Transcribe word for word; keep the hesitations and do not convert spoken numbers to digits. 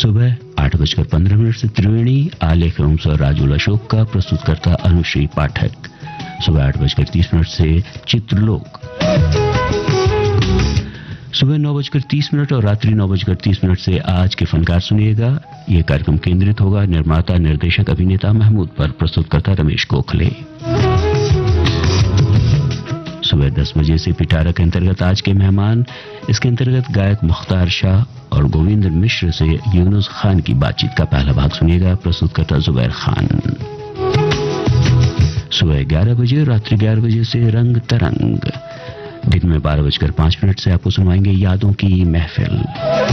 सुबह आठ बजकर पंद्रह मिनट से त्रिवेणी आले फिल्म्स और राजुल अशोक का प्रस्तुतकर्ता अनुश्री पाठक। सुबह आठ बजकर तीस मिनट से चित्रलोक। सुबह नौ बजकर तीस मिनट और रात्रि नौ बजकर तीस मिनट से आज के फनकार सुनिएगा। यह कार्यक्रम केंद्रित होगा निर्माता निर्देशक अभिनेता महमूद पर। प्रस्तुतकर्ता रमेश गोखले। सुबह दस बजे से पिटारा के अंतर्गत आज के मेहमान, इसके अंतर्गत गायक मुख्तार शाह और गोविंद मिश्र से यूनुस खान की बातचीत का पहला भाग सुनिएगा। प्रस्तुतकर्ता जुबैर खान। सुबह ग्यारह बजे रात्रि ग्यारह बजे से रंग तरंग। दिन में बारह बजकर पांच मिनट से आपको सुनवाएंगे यादों की महफिल।